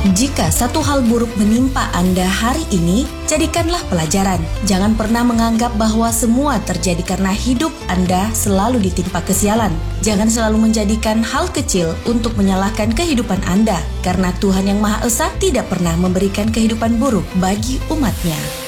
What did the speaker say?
Jika satu hal buruk menimpa Anda hari ini, jadikanlah pelajaran. Jangan pernah menganggap bahwa semua terjadi karena hidup Anda selalu ditimpa kesialan. Jangan selalu menjadikan hal kecil untuk menyalahkan kehidupan Anda, karena Tuhan yang Maha Esa tidak pernah memberikan kehidupan buruk bagi umat-Nya.